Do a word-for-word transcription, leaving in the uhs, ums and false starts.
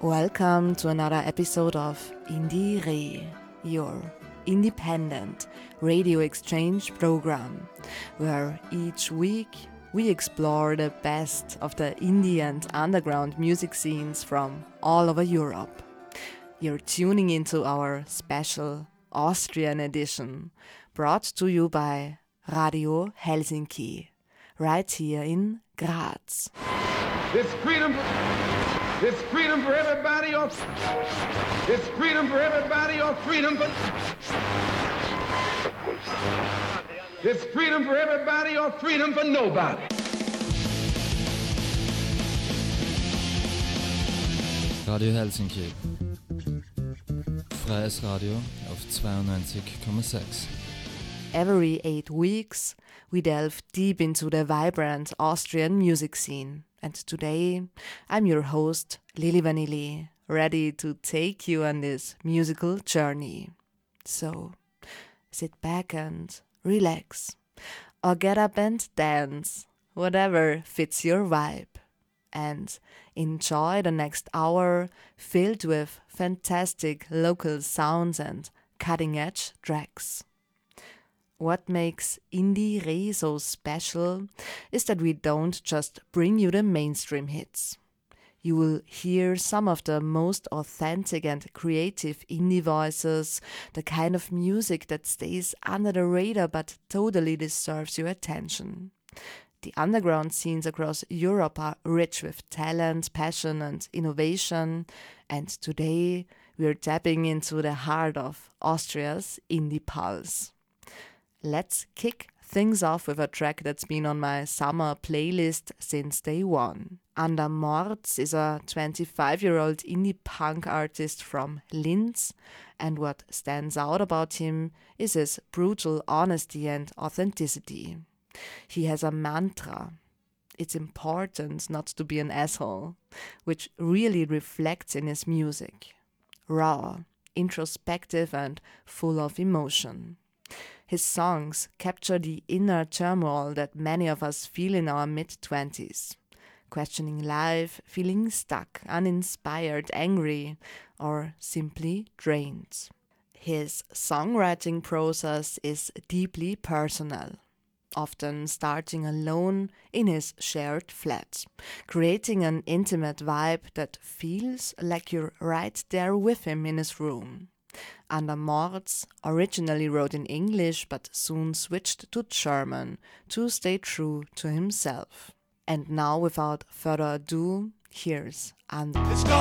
Welcome to another episode of Indie Re, your independent radio exchange program, where each week we explore the best of the indie and underground music scenes from all over Europe. You're tuning into our special Austrian edition, brought to you by Radio Helsinki, right here in Graz. This freedom, this freedom for everybody, or this freedom for everybody, or freedom for this freedom for everybody, or freedom for nobody. Radio Helsinki. Freies Radio auf zweiundneunzig Komma sechs. Every eight weeks, we delve deep into the vibrant Austrian music scene. And today, I'm your host, Lili Vanilli, ready to take you on this musical journey. So, sit back and relax, or get up and dance, whatever fits your vibe. And enjoy the next hour filled with fantastic local sounds and cutting-edge tracks. What makes Indie Re so special is that we don't just bring you the mainstream hits. You will hear some of the most authentic and creative indie voices, the kind of music that stays under the radar but totally deserves your attention. The underground scenes across Europe are rich with talent, passion and innovation, and today we're tapping into the heart of Austria's indie pulse. Let's kick things off with a track that's been on my summer playlist since day one. Ander Mords is a twenty-five-year-old indie punk artist from Linz, and what stands out about him is his brutal honesty and authenticity. He has a mantra: it's important not to be an asshole, which really reflects in his music. Raw, introspective and full of emotion. His songs capture the inner turmoil that many of us feel in our mid-twenties. Questioning life, feeling stuck, uninspired, angry, or simply drained. His songwriting process is deeply personal, often starting alone in his shared flat, creating an intimate vibe that feels like you're right there with him in his room. Ander Mords originally wrote in English but soon switched to German to stay true to himself. And now, without further ado, here's Ander.